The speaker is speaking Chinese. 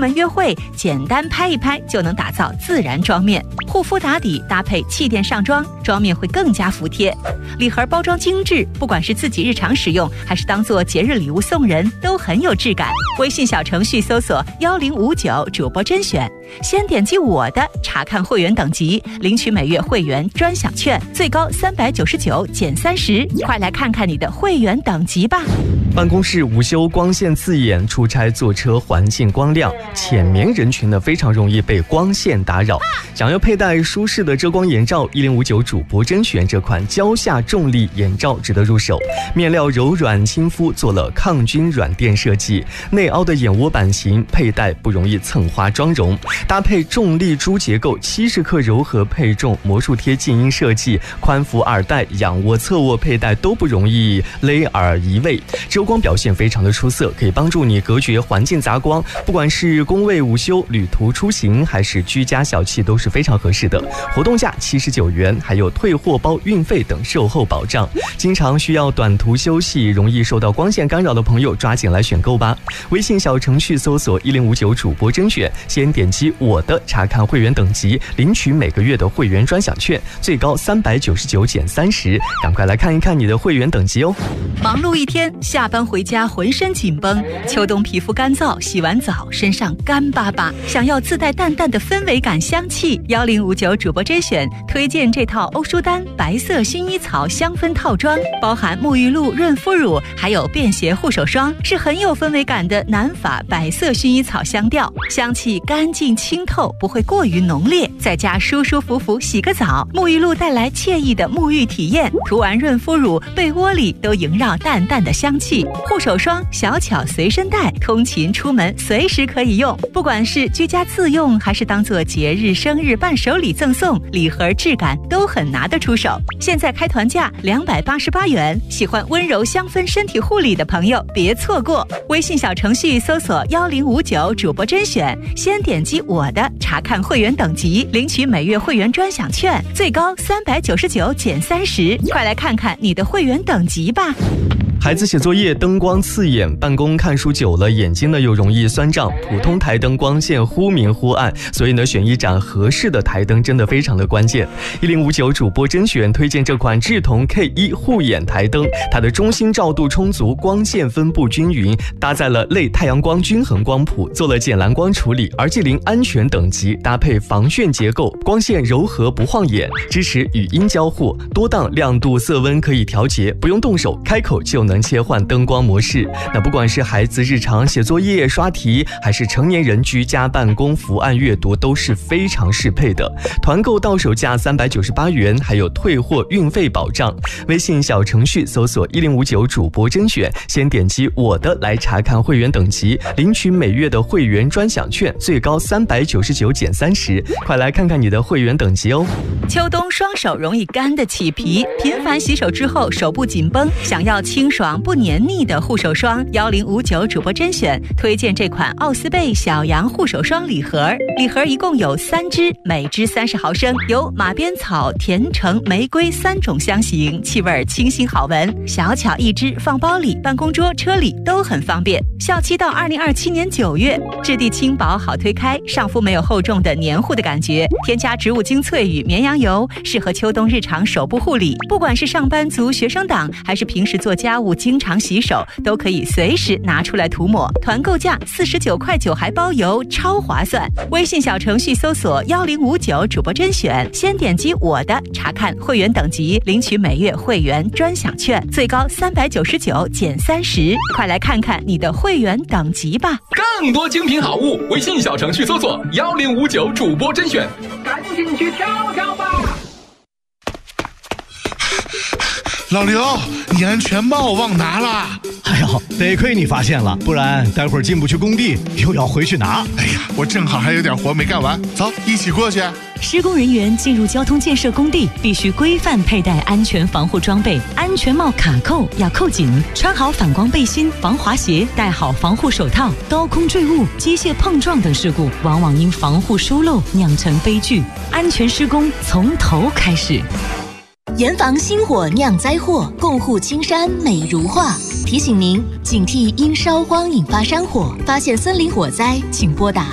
门约会，简单拍一拍就能打造自然妆面。护肤打底搭配气垫上妆，妆面会更加服帖。礼盒包装精致，不管是自己日常使用，还是当做节日礼物送人，都很有质感。微信小程序搜索1059主播甄选，先点击我的查看会员等级，领取每月会员专享券，最高399减30，快来看看你的会员等级吧。 办公室午休光线刺眼，出差坐车环境光亮，浅眠人群呢非常容易被光线打扰。想要佩戴舒适的遮光眼罩，1059主播甄选这款蕉下重力眼罩值得入手。面料柔软亲肤，做了抗菌软垫设计，内凹的眼窝版型，佩戴不容易蹭花妆容。搭配重力珠结构，70克柔和配重魔术贴静音设计，宽幅耳带、仰卧、侧卧佩戴都不容易勒耳移位。遮光表现非常的出色，可以帮助你隔绝环境杂光，不管是工位午休、旅途出行，还是居家小憩都是非常合适的。活动价79元，还有退货包、运费等售后保障。经常需要短途休息，容易受到光线干扰的朋友，抓紧来选购吧。微信小程序搜索1059主播甄选，先点击我的查看会员等级，领取每个月的会员专享券，最高399减30，赶快来看一看你的会员等级哦。 忙碌一天，下班回家浑身紧绷，秋冬皮肤干燥，洗完澡身上干巴巴，想要自带淡淡的氛围感香气，1059主播甄选推荐这套欧舒丹白色薰衣草香氛套装，包含沐浴露、润肤乳，还有便携护手霜，是很有氛围感的南法白色薰衣草香调，香气干净清透，不会过于浓烈，在家舒舒服服洗个澡，沐浴露带来惬意的沐浴体验，涂完润肤乳，被窝里都萦绕淡淡的香气，护手霜小巧随身带，通勤出门随时可以用，不管是居家自用，还是当做节日生日伴手礼赠送，礼盒质感都很拿得出手。现在开团价288元，喜欢温柔香氛身体护理的朋友别错过。微信小程序搜索1059主播甄选，先点击我的查看会员等级，领取每月会员专享券，最高399减30，快来看看你的会员等级吧。 孩子写作业灯光刺眼，办公看书久了眼睛呢又容易酸胀，普通台灯光线忽明忽暗，所以呢选一盏合适的台灯真的非常的关键。1059主播甄选推荐这款智瞳 K1 护眼台灯，它的中心照度充足，光线分布均匀，搭载了类太阳光均衡光谱，做了减蓝光处理，RG0安全等级，搭配防眩结构，光线柔和不晃眼，支持语音交互，多档亮度色温可以调节，不用动手，开口就能切换灯光模式。那不管是孩子日常写作业刷题，还是成年人居家办公伏案阅读，都是非常适配的。团购到手价398元，还有退货运费保障。微信小程序搜索1059主播甄选，先点击我的来查看会员等级，领取每月的会员专享券，最高399减30，快来看看你的会员等级哦。 秋冬双手容易干的起皮，频繁洗手之后手部紧绷，想要清爽不黏腻的护手霜，1059主播甄选推荐这款奥斯贝小羊护手霜礼盒，礼盒一共有3支，每支30毫升，有马鞭草、甜橙、玫瑰3种香型，气味清新好闻，小巧一支，放包里、办公桌、车里都很方便。效期到2027年9月，质地轻薄好推开，上肤没有厚重的黏糊的感觉，添加植物精粹与绵羊油，适合秋冬日常手部护理，不管是上班族、学生党，还是平时做家务经常洗手，都可以随时拿出来涂抹。团购价49块9还包邮，超划算。微信小程序搜索1059主播甄选，先点击我的查看会员等级，领取每月会员专享券，最高399减30，快来看看你的会员等级吧。 更多精品好物，微信小程序搜索1059主播甄选，赶紧去挑挑吧。 老刘，你安全帽忘拿了。 哎呦，得亏你发现了，不然待会儿进不去工地，又要回去拿。 哎呀，我正好还有点活没干完，走，一起过去。 施工人员进入交通建设工地，必须规范佩戴安全防护装备，安全帽卡扣要扣紧，穿好反光背心、防滑鞋，戴好防护手套。高空坠物、机械碰撞等事故，往往因防护疏漏酿成悲剧。安全施工从头开始。 严防星火酿灾祸，共护青山美如画。提醒您，警惕因烧荒引发山火，发现森林火灾，请拨打